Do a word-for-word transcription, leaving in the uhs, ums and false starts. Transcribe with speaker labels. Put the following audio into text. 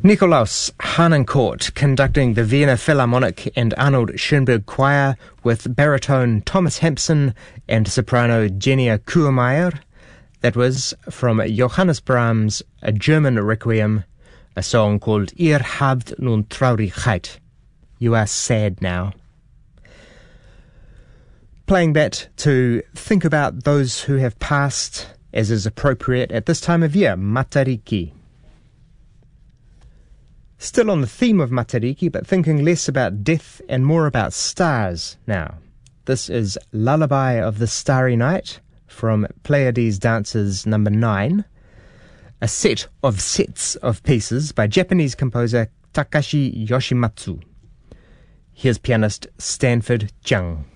Speaker 1: Nikolaus Harnoncourt conducting the Vienna Philharmonic and Arnold Schoenberg Choir with baritone Thomas Hampson and soprano Genia Kuhlmeier. That was from Johannes Brahms' A German Requiem, a song called Ihr habt nun Traurigkeit. You are sad now. Playing that to think about those who have passed, as is appropriate at this time of year, Matariki. Still on the theme of Matariki, but thinking less about death and more about stars now. This is Lullaby of the Starry Night from Pleiades Dances number nine, a set of sets of pieces by Japanese composer Takashi Yoshimatsu. Here's pianist Stanford Chung.